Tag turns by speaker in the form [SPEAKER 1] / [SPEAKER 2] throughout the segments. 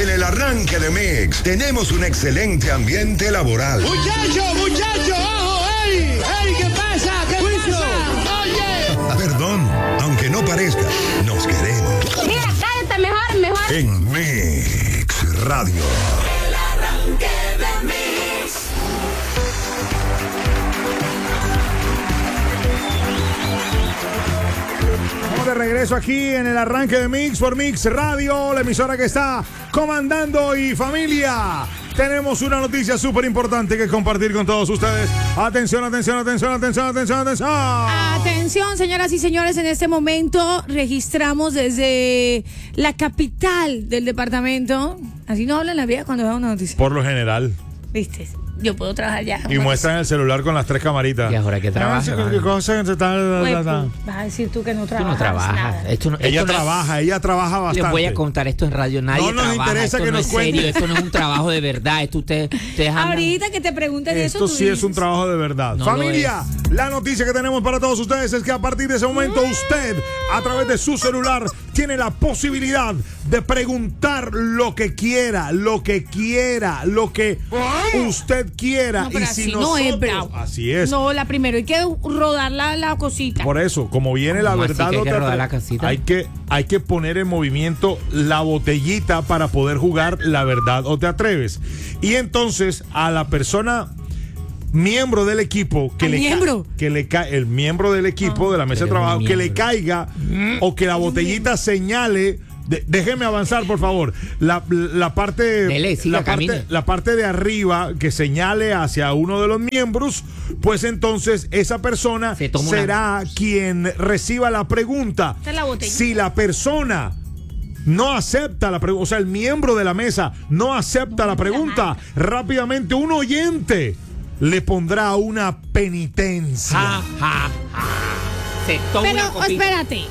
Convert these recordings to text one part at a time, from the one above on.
[SPEAKER 1] En el arranque de Mix tenemos un excelente ambiente laboral.
[SPEAKER 2] Muchacho, ojo, ey, ¿qué pasa? ¿Qué pasa? Oye.
[SPEAKER 1] Perdón, aunque no parezca, nos queremos.
[SPEAKER 3] Mira, cállate mejor.
[SPEAKER 1] En Mix Radio.
[SPEAKER 4] El arranque de Mix.
[SPEAKER 5] De regreso aquí en el arranque de Mix por Mix Radio, la emisora que está comandando. Y familia, tenemos una noticia súper importante que compartir con todos ustedes. Atención.
[SPEAKER 6] Atención, señoras y señores, en este momento registramos desde la capital del departamento. Así no habla en la vida cuando da una noticia.
[SPEAKER 5] Por lo general.
[SPEAKER 6] ¿Viste? Yo puedo trabajar ya.
[SPEAKER 5] Y muestran el celular con las 3 camaritas.
[SPEAKER 7] ¿Y ahora qué trabaja?
[SPEAKER 6] Vas a decir tú que no trabajas.
[SPEAKER 7] Tú no trabajas.
[SPEAKER 5] Ella trabaja bastante.
[SPEAKER 7] Les voy a contar esto en radio. Nadie
[SPEAKER 5] no nos
[SPEAKER 7] trabaja.
[SPEAKER 5] interesa
[SPEAKER 7] esto
[SPEAKER 5] que
[SPEAKER 7] no
[SPEAKER 5] nos
[SPEAKER 7] es serio.
[SPEAKER 5] cuente.
[SPEAKER 7] Esto no es un trabajo de verdad. Esto ustedes andan...
[SPEAKER 6] Ahorita que te pregunten eso.
[SPEAKER 5] Esto sí es un trabajo de verdad.
[SPEAKER 7] No
[SPEAKER 5] Familia, la noticia que tenemos para todos ustedes es que a partir de ese momento usted, a través de su celular, tiene la posibilidad de preguntar lo que quiera, lo que usted quiera.
[SPEAKER 6] No,
[SPEAKER 5] y si
[SPEAKER 6] así
[SPEAKER 5] nosotros,
[SPEAKER 6] no es, Bravo.
[SPEAKER 5] Así es.
[SPEAKER 6] No, la primero hay que rodar la cosita.
[SPEAKER 5] Por eso, como viene la
[SPEAKER 7] ¿Cómo
[SPEAKER 5] verdad,
[SPEAKER 7] así que hay que
[SPEAKER 5] no te
[SPEAKER 7] rodar
[SPEAKER 5] atre-
[SPEAKER 7] la casita?
[SPEAKER 5] hay que poner en movimiento la botellita para poder jugar la verdad o te atreves. Y entonces a la persona miembro del equipo que el miembro del equipo de la mesa de trabajo que le caiga o que la botellita señale. Déjeme avanzar, por favor. La parte
[SPEAKER 7] Dele, siga, camine.
[SPEAKER 5] la parte de arriba que señale hacia uno de los miembros, pues entonces esa persona será quien reciba la pregunta.
[SPEAKER 6] Esta es la botella.
[SPEAKER 5] Si la persona no acepta la pregunta, o sea, el miembro de la mesa no acepta la pregunta, rápidamente un oyente le pondrá una penitencia.
[SPEAKER 7] Se toma una
[SPEAKER 6] Pero
[SPEAKER 7] copita.
[SPEAKER 6] espérate.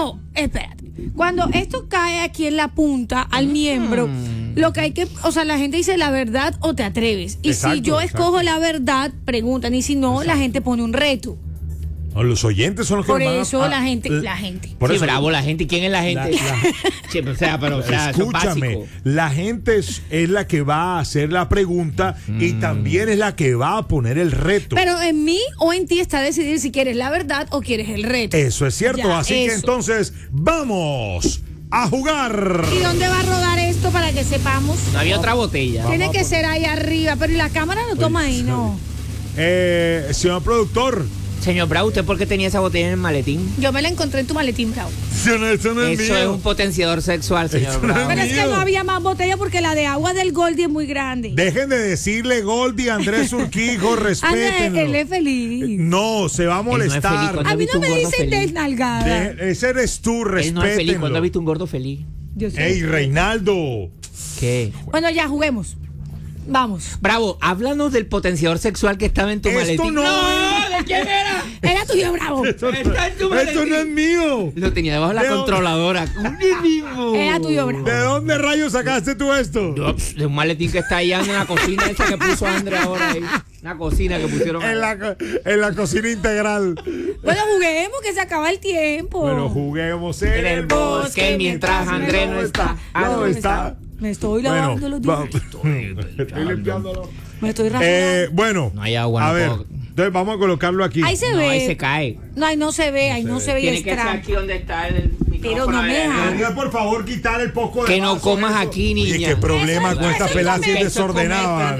[SPEAKER 6] Cuando esto cae aquí en la punta al miembro, lo que hay que, o sea, la gente dice la verdad o te atreves. Y
[SPEAKER 5] Exacto,
[SPEAKER 6] si yo escojo la verdad, preguntan. Y si no, la gente pone un reto.
[SPEAKER 5] No, los oyentes son los que
[SPEAKER 6] Por
[SPEAKER 5] van a-
[SPEAKER 6] eso la
[SPEAKER 5] a-
[SPEAKER 6] gente.
[SPEAKER 5] Por
[SPEAKER 7] Sí,
[SPEAKER 5] eso,
[SPEAKER 7] bravo, la gente. ¿Quién es la gente? Sí, o sea, eso es
[SPEAKER 5] escúchame,
[SPEAKER 7] básico.
[SPEAKER 5] la gente es la que va a hacer la pregunta y también es la que va a poner el reto.
[SPEAKER 6] Pero en mí o en ti está decidir si quieres la verdad o quieres el reto.
[SPEAKER 5] Eso es cierto,
[SPEAKER 6] Ya,
[SPEAKER 5] así que
[SPEAKER 6] eso.
[SPEAKER 5] entonces vamos a jugar.
[SPEAKER 6] ¿Y dónde va a rodar esto para que sepamos?
[SPEAKER 7] No había otra botella.
[SPEAKER 6] Tiene que ser ahí arriba, pero y la cámara lo toma ahí, ¿no?
[SPEAKER 5] Señor productor.
[SPEAKER 7] Señor Bravo, ¿usted por qué tenía esa botella en el maletín?
[SPEAKER 6] Yo me la encontré en tu maletín, Bravo.
[SPEAKER 5] Eso no es
[SPEAKER 7] Eso
[SPEAKER 5] mío.
[SPEAKER 7] es un potenciador sexual, señor
[SPEAKER 5] Eso no
[SPEAKER 7] Bravo.
[SPEAKER 6] Pero es que
[SPEAKER 5] mío.
[SPEAKER 6] no había más botella porque la de agua del Goldie es muy grande.
[SPEAKER 5] Dejen de decirle Goldie a Andrés Urquijo, respétenlo.
[SPEAKER 6] Él es feliz.
[SPEAKER 5] No, se va a
[SPEAKER 7] Él no es feliz
[SPEAKER 5] molestar.
[SPEAKER 7] cuando-
[SPEAKER 6] A mí no
[SPEAKER 7] visto
[SPEAKER 6] me
[SPEAKER 7] un gordo
[SPEAKER 6] dicen
[SPEAKER 7] feliz.
[SPEAKER 6] desnalgada.
[SPEAKER 5] Ese eres tú,
[SPEAKER 7] Él no es feliz. ¿Cuándo
[SPEAKER 5] respétenlo.
[SPEAKER 7] ha visto un gordo feliz?
[SPEAKER 6] Yo sé.
[SPEAKER 5] Ey, Reinaldo.
[SPEAKER 7] ¿Qué?
[SPEAKER 6] Bueno, ya juguemos. Vamos.
[SPEAKER 7] Bravo, háblanos del potenciador sexual que estaba en tu
[SPEAKER 5] Esto
[SPEAKER 7] maletín.
[SPEAKER 5] no.
[SPEAKER 7] ¿De quién era?
[SPEAKER 6] Era tuyo, Bravo.
[SPEAKER 5] Esto
[SPEAKER 7] Está en tu maletín.
[SPEAKER 5] no es mío.
[SPEAKER 7] Lo tenía debajo de la
[SPEAKER 5] ¿De dónde?
[SPEAKER 7] controladora.
[SPEAKER 6] Era tuyo, Bravo.
[SPEAKER 5] ¿De dónde rayos sacaste tú esto?
[SPEAKER 7] De un maletín que está ahí en la cocina esa que puso André ahora ahí. Una cocina que pusieron ahí.
[SPEAKER 5] En la cocina integral.
[SPEAKER 6] Bueno, juguemos que se acaba el tiempo.
[SPEAKER 5] Pero juguemos
[SPEAKER 7] En el bosque mientras André no está.
[SPEAKER 5] No está.
[SPEAKER 6] Me estoy lavando los
[SPEAKER 5] Bueno,
[SPEAKER 6] dientes.
[SPEAKER 5] estoy limpiándolo.
[SPEAKER 6] Me estoy rasurando.
[SPEAKER 5] Bueno,
[SPEAKER 7] No hay agua,
[SPEAKER 5] a
[SPEAKER 7] no
[SPEAKER 5] ver,
[SPEAKER 7] puedo.
[SPEAKER 5] entonces vamos a colocarlo aquí.
[SPEAKER 6] Ahí se
[SPEAKER 7] No,
[SPEAKER 6] ve.
[SPEAKER 7] ahí se cae.
[SPEAKER 6] No, ahí no se ve, ahí no se ve y
[SPEAKER 7] Tiene
[SPEAKER 6] es
[SPEAKER 7] que ser
[SPEAKER 6] trampa.
[SPEAKER 7] aquí donde está el micrófono.
[SPEAKER 6] Pero no me deja.
[SPEAKER 5] Podría, por favor, quitar el poco de
[SPEAKER 7] Que no
[SPEAKER 5] vaso
[SPEAKER 7] comas
[SPEAKER 5] eso?
[SPEAKER 7] aquí,
[SPEAKER 5] Oye,
[SPEAKER 7] niña.
[SPEAKER 5] qué problema
[SPEAKER 6] Eso
[SPEAKER 5] con
[SPEAKER 6] es,
[SPEAKER 5] esta
[SPEAKER 6] eso
[SPEAKER 5] pelada
[SPEAKER 6] es
[SPEAKER 5] así
[SPEAKER 6] comer,
[SPEAKER 5] desordenada.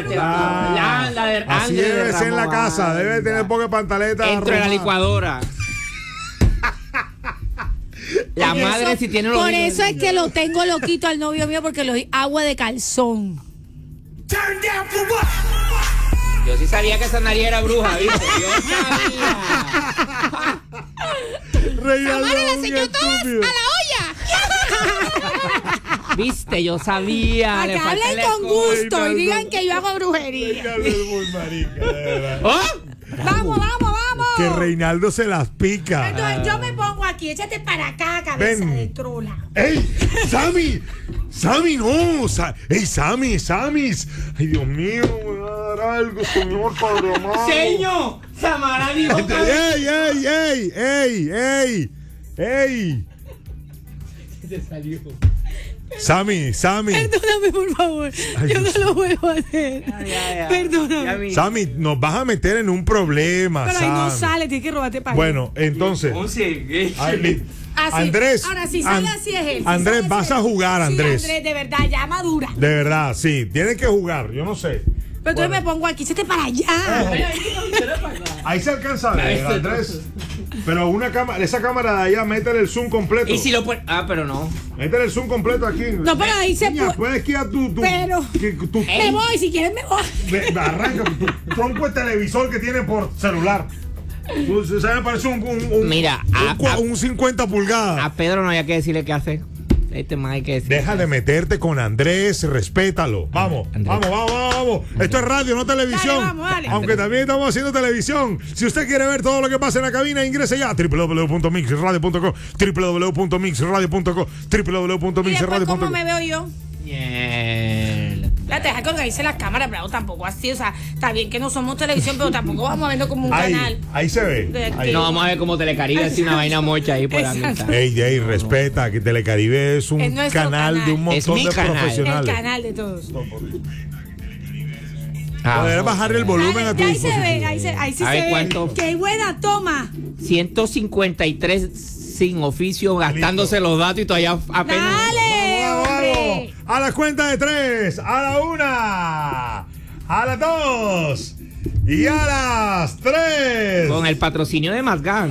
[SPEAKER 5] Así debe ser en la casa, debe tener poca pantaleta.
[SPEAKER 7] Dentro de la
[SPEAKER 5] arrumada.
[SPEAKER 7] licuadora. La
[SPEAKER 6] Por
[SPEAKER 7] madre
[SPEAKER 6] eso-
[SPEAKER 7] si tiene los
[SPEAKER 6] Por
[SPEAKER 7] niños.
[SPEAKER 6] eso es que lo tengo loquito al novio mío porque lo doy agua de calzón.
[SPEAKER 7] Yo sí sabía que esa nariz era bruja, ¿viste? Yo sabía.
[SPEAKER 5] Reinaldo,
[SPEAKER 6] ¡Samara, las
[SPEAKER 5] muy
[SPEAKER 6] enseñó todas
[SPEAKER 5] estúpido.
[SPEAKER 6] a la olla!
[SPEAKER 7] ¿Viste? Yo sabía.
[SPEAKER 6] Para
[SPEAKER 7] le
[SPEAKER 6] que
[SPEAKER 7] falta
[SPEAKER 6] hablen
[SPEAKER 7] el
[SPEAKER 6] con
[SPEAKER 7] escudo.
[SPEAKER 6] gusto y
[SPEAKER 5] Reinaldo.
[SPEAKER 6] digan que yo hago brujería.
[SPEAKER 5] Reinaldo es muy marica, de verdad.
[SPEAKER 7] ¡Oh!
[SPEAKER 6] ¡Vamos, vamos, vamos!
[SPEAKER 5] Que Reinaldo se las pica.
[SPEAKER 6] Entonces yo me pongo aquí, échate para acá, cabeza
[SPEAKER 5] Ven.
[SPEAKER 6] de trola.
[SPEAKER 5] ¡Ey! ¡Sammy! ¡Sammy, no! ¡Ey, Sammy! ¡Ay, Dios mío! Me va a dar algo, señor Padre amado.
[SPEAKER 7] ¡Señor! Samara dijo que...
[SPEAKER 5] ¡Ey, ey, ey! ¡Ey, ey! ¡Ey!
[SPEAKER 7] Se salió.
[SPEAKER 5] Sammy.
[SPEAKER 6] Perdóname, por favor.
[SPEAKER 5] Ay,
[SPEAKER 6] Yo no
[SPEAKER 5] Dios.
[SPEAKER 6] lo vuelvo a hacer. Perdóname.
[SPEAKER 5] Sammy, nos vas a meter en un problema,
[SPEAKER 6] Pero ahí no
[SPEAKER 5] Sammy.
[SPEAKER 6] sale, tienes que robarte para
[SPEAKER 5] Bueno, entonces. Ay, Andrés,
[SPEAKER 6] Ahora sí, sale así es él.
[SPEAKER 5] Andrés,
[SPEAKER 6] sale
[SPEAKER 5] vas
[SPEAKER 6] así
[SPEAKER 5] a
[SPEAKER 6] es.
[SPEAKER 5] jugar, Andrés.
[SPEAKER 6] Sí, Andrés, de verdad, ya madura.
[SPEAKER 5] De verdad, sí. Tienes que jugar, yo no sé.
[SPEAKER 6] Pero entonces me pongo aquí, séte para allá.
[SPEAKER 5] Ahí se alcanza a ver, Andrés. Pero esa cámara de allá, métele el zoom completo.
[SPEAKER 7] Y si lo puedes. Ah, pero no.
[SPEAKER 5] Métele el zoom completo aquí.
[SPEAKER 6] No, pero ahí se
[SPEAKER 5] Niña,
[SPEAKER 6] puede.
[SPEAKER 5] puedes quitar tu
[SPEAKER 6] Pero- Me voy, si quieres me voy.
[SPEAKER 5] arranca tu tronco de televisor que tiene por celular. Se me parece un
[SPEAKER 7] Mira,
[SPEAKER 5] un 50 pulgadas.
[SPEAKER 7] A Pedro no había que decirle qué hacer. Este más hay que decirle.
[SPEAKER 5] Deja de meterte con Andrés, respétalo. Vamos,
[SPEAKER 7] Andrés.
[SPEAKER 5] vamos. Esto es radio, no televisión.
[SPEAKER 6] Dale, vamos, dale.
[SPEAKER 5] Aunque también estamos haciendo televisión. Si usted quiere ver todo lo que pasa en la cabina, ingrese ya a www.mixradio.com, www.mixradio.com,
[SPEAKER 6] Y después, ¿cómo
[SPEAKER 5] www.mixradio.com.
[SPEAKER 6] me veo yo?
[SPEAKER 7] Mierda.
[SPEAKER 6] La deja que organice las cámaras, pero tampoco así. O sea, está bien que no somos televisión, pero tampoco vamos a verlo como un canal.
[SPEAKER 5] Ahí se ve.
[SPEAKER 6] De
[SPEAKER 5] Ahí.
[SPEAKER 7] No, vamos a ver como Telecaribe así una vaina mocha ahí por la
[SPEAKER 6] Exacto.
[SPEAKER 7] mitad.
[SPEAKER 5] Ey, respeta que Telecaribe es un
[SPEAKER 6] Es nuestro
[SPEAKER 5] canal de un
[SPEAKER 7] canal. Es
[SPEAKER 5] montón
[SPEAKER 7] mi
[SPEAKER 5] de
[SPEAKER 7] canal.
[SPEAKER 6] El
[SPEAKER 5] profesionales.
[SPEAKER 6] canal de todos.
[SPEAKER 5] Poder bajar el volumen a tu
[SPEAKER 6] Ya ahí se
[SPEAKER 5] dispositivo.
[SPEAKER 6] ve, ahí sí
[SPEAKER 7] A
[SPEAKER 6] se
[SPEAKER 7] ver,
[SPEAKER 6] ve.
[SPEAKER 7] ¿cuánto?
[SPEAKER 6] ¡Qué buena toma!
[SPEAKER 7] 153 sin oficio, gastándose los datos y todavía apenas.
[SPEAKER 6] ¡Dale, hombre!
[SPEAKER 5] A la cuenta de 3, a la 1, a la 2 y a las 3.
[SPEAKER 7] Con el patrocinio de Mazgan.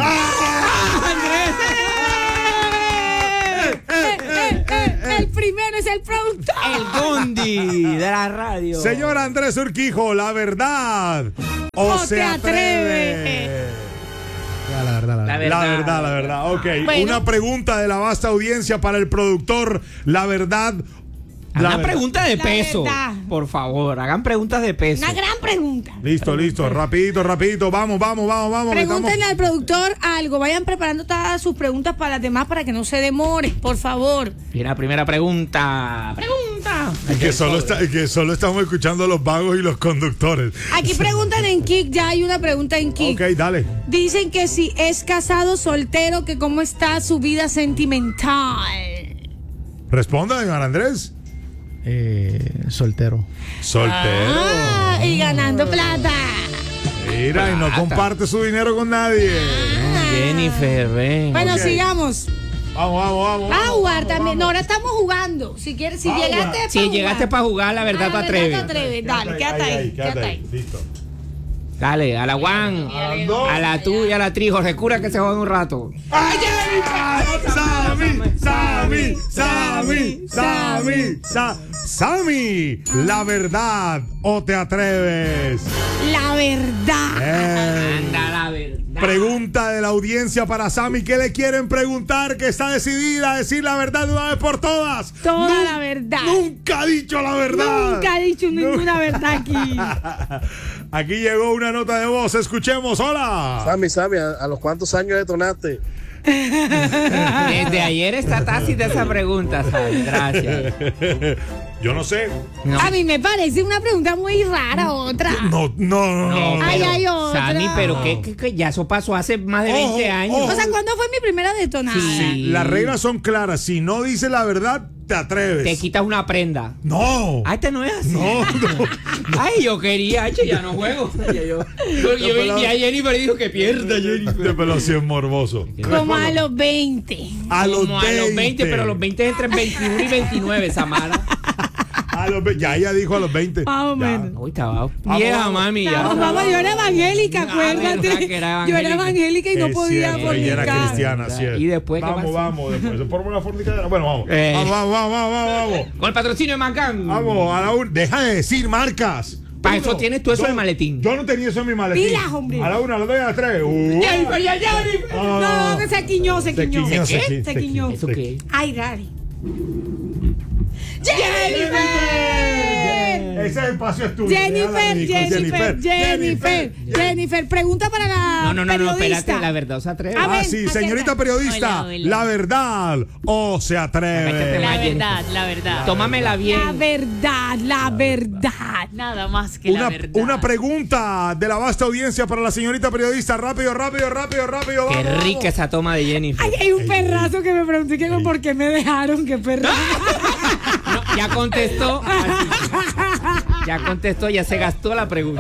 [SPEAKER 6] El primero es el productor.
[SPEAKER 7] El Gondi de la radio.
[SPEAKER 5] Señor Andrés Urquijo, la verdad o se atreve.
[SPEAKER 7] La verdad.
[SPEAKER 5] La verdad. Ok,
[SPEAKER 6] Bueno.
[SPEAKER 5] una pregunta de la vasta audiencia para el productor. La verdad.
[SPEAKER 7] Hagan preguntas de
[SPEAKER 6] La
[SPEAKER 7] peso.
[SPEAKER 6] verdad.
[SPEAKER 7] Por favor, hagan preguntas de peso.
[SPEAKER 6] Una gran pregunta.
[SPEAKER 5] Listo. Rapidito. Vamos.
[SPEAKER 6] Pregúntenle al productor algo. Vayan preparando todas sus preguntas para las demás para que no se demore, por favor.
[SPEAKER 7] Y la primera pregunta.
[SPEAKER 5] Que solo estamos escuchando a los vagos y los conductores.
[SPEAKER 6] Aquí preguntan en Kik, ya hay una pregunta en Kik.
[SPEAKER 5] Ok, dale.
[SPEAKER 6] Dicen que si es casado, soltero, que cómo está su vida sentimental.
[SPEAKER 5] Responda, señor Andrés.
[SPEAKER 3] Soltero.
[SPEAKER 5] Soltero.
[SPEAKER 6] Ah, y ganando plata.
[SPEAKER 5] Mira, y no comparte su dinero con nadie.
[SPEAKER 7] Jennifer, ven.
[SPEAKER 6] Bueno,
[SPEAKER 5] Ok.
[SPEAKER 6] sigamos.
[SPEAKER 5] Vamos.
[SPEAKER 6] Va a jugar también. No, ahora estamos jugando. Si quieres, si
[SPEAKER 5] Vamos.
[SPEAKER 6] llegaste
[SPEAKER 7] Si
[SPEAKER 6] para
[SPEAKER 7] llegaste
[SPEAKER 6] jugar.
[SPEAKER 7] para jugar, la verdad te atreves.
[SPEAKER 6] Dale, quédate ahí. Quédate ahí.
[SPEAKER 5] Listo.
[SPEAKER 7] Dale, a la Juan, a la tuya, a la Tri, Jorge Cura que se joden un rato.
[SPEAKER 5] Sammy, la verdad o te atreves.
[SPEAKER 6] La verdad.
[SPEAKER 7] Anda, la verdad.
[SPEAKER 5] Pregunta de la audiencia para Sammy. ¿Qué le quieren preguntar? Que está decidida a decir la verdad de una vez por todas.
[SPEAKER 6] Toda la verdad.
[SPEAKER 5] Nunca ha dicho la verdad.
[SPEAKER 6] Nunca he dicho ninguna verdad aquí.
[SPEAKER 5] Aquí llegó una nota de voz. Escuchemos. Hola.
[SPEAKER 3] Sammy, ¿a los cuántos años detonaste?
[SPEAKER 7] Desde ayer está tácita esa pregunta, Sammy. Gracias.
[SPEAKER 5] Yo no sé.
[SPEAKER 7] No.
[SPEAKER 6] A mí me parece una pregunta muy rara, otra.
[SPEAKER 5] No.
[SPEAKER 6] Ay, hay otra.
[SPEAKER 7] Sammy, pero que ya eso pasó hace más de 20 años.
[SPEAKER 6] O sea, ¿cuándo fue mi primera detonada?
[SPEAKER 7] Sí.
[SPEAKER 5] Las reglas son claras. Si no dice la verdad, te atreves.
[SPEAKER 7] Te quitas una prenda.
[SPEAKER 5] No.
[SPEAKER 7] Ah, este no es así.
[SPEAKER 5] No.
[SPEAKER 7] Ay, yo quería, che, ya no juego. Y a Jennifer dijo que pierda, Jennifer.
[SPEAKER 5] Este pelo sí es morboso.
[SPEAKER 6] Como a los 20.
[SPEAKER 5] A los
[SPEAKER 7] Como
[SPEAKER 5] 20.
[SPEAKER 7] a los 20, pero a los 20 es entre 21 y 29, Samara.
[SPEAKER 5] Ya ella dijo a los 20.
[SPEAKER 6] Más o
[SPEAKER 5] Ya.
[SPEAKER 6] menos.
[SPEAKER 7] Uy, estaba
[SPEAKER 5] Vamos,
[SPEAKER 7] vieja,
[SPEAKER 5] vamos.
[SPEAKER 7] mami. Ya.
[SPEAKER 6] Vamos, yo era evangélica,
[SPEAKER 7] Ah, verdad
[SPEAKER 6] acuérdate.
[SPEAKER 7] que era
[SPEAKER 6] Yo era
[SPEAKER 7] evangélica.
[SPEAKER 6] evangélica y no
[SPEAKER 5] Es
[SPEAKER 6] podía
[SPEAKER 5] cierto, ella era
[SPEAKER 6] fornicar.
[SPEAKER 5] cristiana, cierto.
[SPEAKER 7] ¿Y después qué pasó?
[SPEAKER 5] Vamos, después se forma una fornicadera. Bueno, vamos. Vamos.
[SPEAKER 7] Con el patrocinio de Macán.
[SPEAKER 5] Vamos, a la una. Deja de decir marcas.
[SPEAKER 7] Para eso tienes tú eso en el maletín.
[SPEAKER 5] Yo no tenía eso en mi maletín.
[SPEAKER 6] Pilas, hombre.
[SPEAKER 5] A la una, a la dos y a la tres.
[SPEAKER 7] Jennifer, ya, Jennifer.
[SPEAKER 6] No, que se quiñó.
[SPEAKER 5] Se quiñó.
[SPEAKER 6] Se quiñó.
[SPEAKER 7] ¿Eso qué?
[SPEAKER 6] Ay, dale.
[SPEAKER 5] Ese es el espacio es tuyo.
[SPEAKER 6] Jennifer, pregunta para la
[SPEAKER 7] No,
[SPEAKER 6] periodista.
[SPEAKER 7] espérate, la verdad, o sea, atreve.
[SPEAKER 6] A ver.
[SPEAKER 5] Ah, sí,
[SPEAKER 6] aquí
[SPEAKER 5] señorita
[SPEAKER 6] está.
[SPEAKER 5] periodista,
[SPEAKER 8] Hola, hola.
[SPEAKER 5] la verdad o se atreve.
[SPEAKER 8] La verdad.
[SPEAKER 7] Tómamela bien.
[SPEAKER 6] La verdad.
[SPEAKER 8] Nada más que la verdad.
[SPEAKER 5] Una pregunta de la vasta audiencia para la señorita periodista. Rápido.
[SPEAKER 7] Qué
[SPEAKER 5] Vamos.
[SPEAKER 7] rica esa toma de Jennifer.
[SPEAKER 6] Ay, hay un perrazo que me preguntó que por qué me dejaron, qué perrazo.
[SPEAKER 7] Ya contestó. Ya contestó, ya se gastó la pregunta.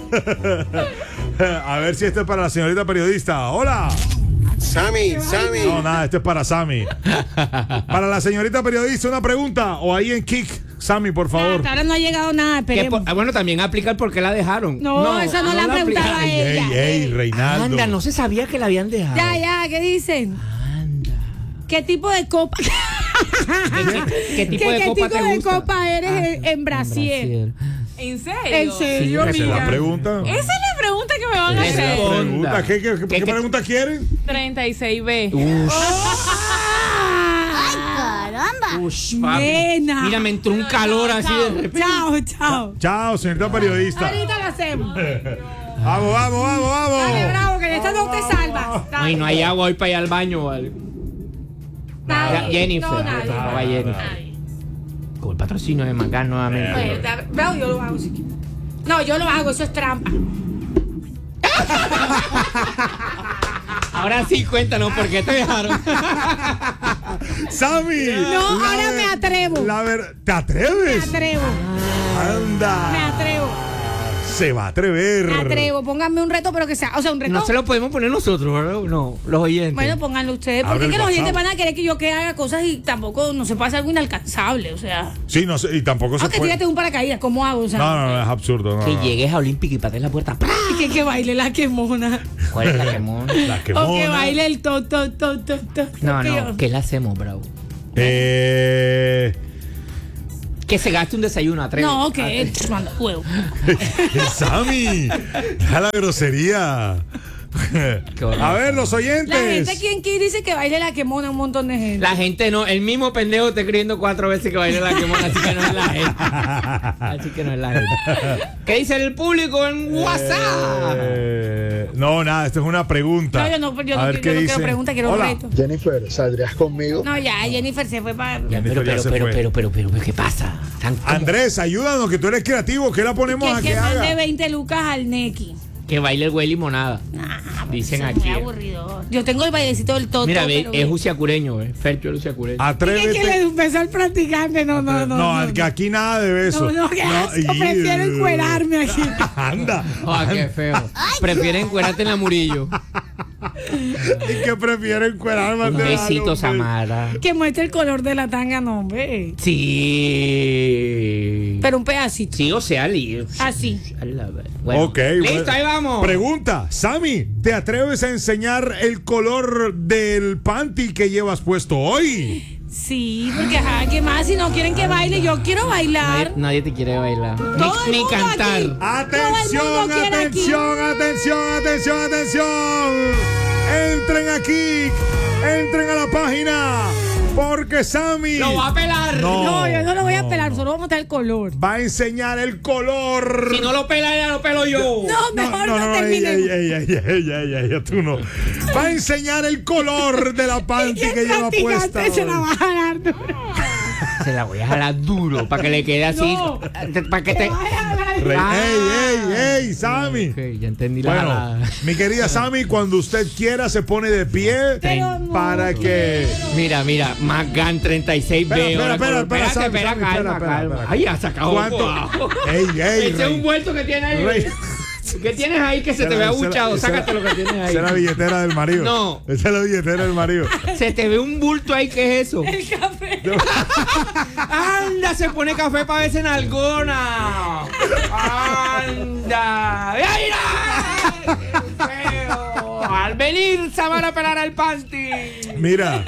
[SPEAKER 5] A ver si esto es para la señorita periodista. Hola.
[SPEAKER 3] Sammy.
[SPEAKER 5] No, nada, esto es para Sammy. Para la señorita periodista, una pregunta. O ahí en Kik, Sammy, por favor.
[SPEAKER 6] Hasta ahora no ha llegado nada, esperemos.
[SPEAKER 7] Bueno, también aplicar por qué la dejaron.
[SPEAKER 6] No, eso no le han preguntado a ella.
[SPEAKER 5] Ey, Reinaldo.
[SPEAKER 7] Anda, no se sabía que la habían dejado.
[SPEAKER 6] Ya, ¿qué dicen?
[SPEAKER 7] Anda.
[SPEAKER 6] ¿Qué tipo de copa?
[SPEAKER 7] ¿Qué tipo de copa te gusta?
[SPEAKER 6] copa eres en Brasil?
[SPEAKER 8] ¿En serio?
[SPEAKER 6] ¿En serio,
[SPEAKER 5] Esa es la
[SPEAKER 6] amiga?
[SPEAKER 5] pregunta.
[SPEAKER 8] Esa es la pregunta que me van a
[SPEAKER 7] Esa es la
[SPEAKER 8] hacer.
[SPEAKER 7] pregunta.
[SPEAKER 5] ¿Qué pregunta quieren?
[SPEAKER 8] 36B.
[SPEAKER 7] Ush, papi.
[SPEAKER 6] Nena.
[SPEAKER 7] Mira, me entró un calor así de repente.
[SPEAKER 6] Chao.
[SPEAKER 5] Chao, señorita periodista.
[SPEAKER 6] Ahorita lo hacemos.
[SPEAKER 5] Vamos.
[SPEAKER 6] Dale, bravo, que de esta no te salvas.
[SPEAKER 7] Ay, no hay agua hoy para ir al baño, ¿vale?
[SPEAKER 6] Nadie.
[SPEAKER 7] Jennifer.
[SPEAKER 6] No, nadie.
[SPEAKER 7] Va Jennifer. Con el patrocinio de Macán nuevamente.
[SPEAKER 6] Pues, bravo, yo lo hago si quieres. No, yo lo hago, eso es trampa.
[SPEAKER 7] Ahora sí, cuéntanos por qué te dejaron.
[SPEAKER 5] Sammy.
[SPEAKER 6] No, ahora me atrevo.
[SPEAKER 5] ¿Te atreves?
[SPEAKER 6] Me atrevo.
[SPEAKER 5] Anda.
[SPEAKER 6] Me atrevo.
[SPEAKER 5] Se va a atrever.
[SPEAKER 6] Me atrevo. Pónganme un reto, pero que sea. O sea, un reto.
[SPEAKER 7] No se lo podemos poner nosotros, ¿verdad? No, los oyentes.
[SPEAKER 6] Bueno, pónganlo ustedes.
[SPEAKER 5] Abre
[SPEAKER 6] Porque es
[SPEAKER 5] el
[SPEAKER 6] que los oyentes
[SPEAKER 5] WhatsApp.
[SPEAKER 6] van a querer que yo haga cosas y tampoco no se pasa algo inalcanzable. O sea.
[SPEAKER 5] Sí, no sé, y tampoco se
[SPEAKER 6] Aunque
[SPEAKER 5] puede.
[SPEAKER 6] tírate un paracaídas, ¿cómo hago? O sea,
[SPEAKER 5] No, es absurdo. No,
[SPEAKER 7] que
[SPEAKER 5] no.
[SPEAKER 7] llegues a Olímpica y patees la puerta. ¡Pra!
[SPEAKER 6] y que baile la quemona.
[SPEAKER 7] ¿Cuál es la quemón?
[SPEAKER 5] La
[SPEAKER 6] O que
[SPEAKER 5] quemona.
[SPEAKER 6] baile el to.
[SPEAKER 7] No, ¿qué le hacemos, bravo? Que se gaste un desayuno, atrévete.
[SPEAKER 6] No, que manda huevo.
[SPEAKER 5] Sammy, deja la grosería. A ver, los oyentes.
[SPEAKER 6] La gente aquí en Kid dice que baile la quemona un montón de gente.
[SPEAKER 7] La gente no, el mismo pendejo está escribiendo 4 veces que baile la quemona, así que no es la gente. Así que no es la gente. ¿Qué dice el público en WhatsApp?
[SPEAKER 5] No, nada, esto es una pregunta.
[SPEAKER 6] No, yo no
[SPEAKER 5] A ver
[SPEAKER 6] quiero
[SPEAKER 5] qué dicen.
[SPEAKER 6] pregunta, quiero un
[SPEAKER 5] Hola.
[SPEAKER 6] reto.
[SPEAKER 3] Jennifer, ¿saldrías conmigo?
[SPEAKER 6] No, ya, Jennifer se fue para.
[SPEAKER 5] Jennifer ya se fue.
[SPEAKER 7] Pero, ¿qué pasa?
[SPEAKER 5] Andrés, ayúdanos, que tú eres creativo. ¿Qué la ponemos a
[SPEAKER 6] Que
[SPEAKER 5] que
[SPEAKER 6] mande
[SPEAKER 5] haga?
[SPEAKER 6] 20 lucas al Neki.
[SPEAKER 7] Que baile el güey limonada. Dicen
[SPEAKER 6] Eso es
[SPEAKER 7] aquí.
[SPEAKER 6] muy aburrido. Yo tengo el bailecito del toto.
[SPEAKER 7] Mira, ve,
[SPEAKER 6] pero
[SPEAKER 7] es uciacureño, Fercho es uciacureño.
[SPEAKER 5] Atrévete.
[SPEAKER 6] Es que le empezó al practicante. No.
[SPEAKER 5] Que aquí nada de beso.
[SPEAKER 6] No, qué asco, prefiero encuerarme aquí.
[SPEAKER 5] Anda.
[SPEAKER 7] Ah, qué feo. Prefieren encuerarte en la Murillo.
[SPEAKER 5] ¿Y qué prefiero encuerarme?
[SPEAKER 7] Un besito, Samara.
[SPEAKER 6] Que muestre el color de la tanga, no, hombre.
[SPEAKER 7] Sí.
[SPEAKER 6] Pero un pedacito.
[SPEAKER 7] Sí, o sea,
[SPEAKER 6] Así.
[SPEAKER 7] Bueno.
[SPEAKER 5] Ok,
[SPEAKER 7] listo,
[SPEAKER 5] bueno.
[SPEAKER 7] ahí vamos.
[SPEAKER 5] Pregunta, Sammy, ¿te atreves a enseñar el color del panty que llevas puesto hoy?
[SPEAKER 6] Sí, porque ajá, ¿qué más? Si no quieren que baile, yo quiero bailar.
[SPEAKER 7] Nadie te quiere bailar.
[SPEAKER 6] Todo el
[SPEAKER 7] Ni
[SPEAKER 6] mundo
[SPEAKER 7] cantar.
[SPEAKER 6] aquí.
[SPEAKER 5] Atención,
[SPEAKER 6] Todo el mundo quiere aquí.
[SPEAKER 5] atención. Entren aquí, entren a la página, porque Sammy
[SPEAKER 7] ¡Lo va a pelar!
[SPEAKER 6] No, yo no lo voy a pelar, solo vamos a mostrar el color.
[SPEAKER 5] va a enseñar el color.
[SPEAKER 7] Si no lo pela ella, lo pelo yo.
[SPEAKER 6] No, mejor no,
[SPEAKER 5] ey,
[SPEAKER 6] terminemos.
[SPEAKER 5] ey, tú no. Va a enseñar el color de la panty que lleva puesta.
[SPEAKER 6] Se la
[SPEAKER 5] hoy.
[SPEAKER 6] va a jalar duro.
[SPEAKER 7] Se la voy a jalar duro para que le quede así.
[SPEAKER 6] No.
[SPEAKER 7] Para que te.
[SPEAKER 5] Ey, Sammy.
[SPEAKER 7] Ok, ya entendí la
[SPEAKER 5] Bueno,
[SPEAKER 7] jalada.
[SPEAKER 5] mi querida Sammy, cuando usted quiera se pone de pie
[SPEAKER 6] Pero no.
[SPEAKER 5] para que...
[SPEAKER 7] Mira, Magan 36B.
[SPEAKER 5] Espera, Sammy,
[SPEAKER 7] calma. Ay, ya se acabó.
[SPEAKER 5] ¿Cuánto?
[SPEAKER 7] Wow.
[SPEAKER 5] Ey,
[SPEAKER 7] Ese es
[SPEAKER 5] Rey.
[SPEAKER 7] un vuelto que tiene ahí.
[SPEAKER 5] Rey.
[SPEAKER 7] ¿Qué tienes ahí que se te ve abuchado? Sácate lo que tienes ahí.
[SPEAKER 5] Esa es la billetera del marido.
[SPEAKER 7] No.
[SPEAKER 5] Esa es la billetera del marido.
[SPEAKER 7] Se te ve un bulto ahí, ¿qué es eso?
[SPEAKER 6] El café.
[SPEAKER 7] ¡Anda! Se pone café para verse en algona. ¡Anda! ¡Mira! ¡Qué feo! Al venir Samara a pelar al panty.
[SPEAKER 5] Mira.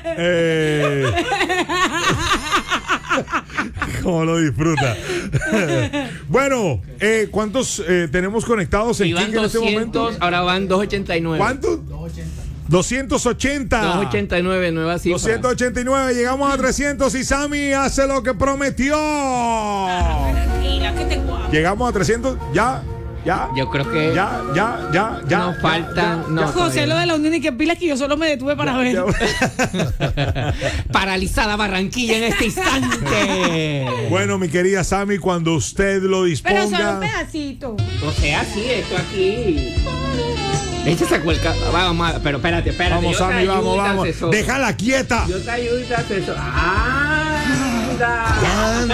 [SPEAKER 5] Cómo lo disfruta. Bueno, ¿cuántos tenemos conectados en
[SPEAKER 7] Iban
[SPEAKER 5] Kik en este
[SPEAKER 7] 200,
[SPEAKER 5] momento?
[SPEAKER 7] ahora van 289.
[SPEAKER 5] ¿Cuántos? 280.
[SPEAKER 7] 289, nueva cifra.
[SPEAKER 5] 289, llegamos a 300 y Sammy hace lo que prometió.
[SPEAKER 6] Tranquila, que te guapo.
[SPEAKER 5] Llegamos a 300, ya.
[SPEAKER 7] Yo creo que
[SPEAKER 5] Ya.
[SPEAKER 7] nos faltan. No,
[SPEAKER 6] José, lo de la unión y que pila que yo solo me detuve para ver.
[SPEAKER 7] Paralizada Barranquilla en este instante.
[SPEAKER 5] Bueno, mi querida Sammy, cuando usted lo
[SPEAKER 6] Pero solo un
[SPEAKER 5] disponga.
[SPEAKER 6] pedacito.
[SPEAKER 7] O sea, sí, esto aquí. Ella sacó el vamos, pero espérate.
[SPEAKER 5] Vamos,
[SPEAKER 7] yo te
[SPEAKER 5] Sammy,
[SPEAKER 7] ayudo y te
[SPEAKER 5] vamos.
[SPEAKER 7] asesoro.
[SPEAKER 5] Déjala quieta.
[SPEAKER 7] Yo te ayudo y te asesoro. ¡Anda!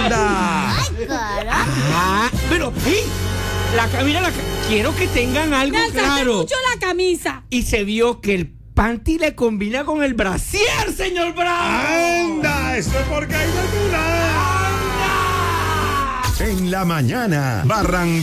[SPEAKER 9] cara.
[SPEAKER 7] Ah, pero, quiero que tengan algo
[SPEAKER 6] Me alzaste
[SPEAKER 7] claro.
[SPEAKER 6] mucho la camisa.
[SPEAKER 7] Y se vio que el panty le combina con el brasier, señor Bravo.
[SPEAKER 5] ¡Anda! Eso es porque hay natural.
[SPEAKER 1] En la mañana, Barranquilla.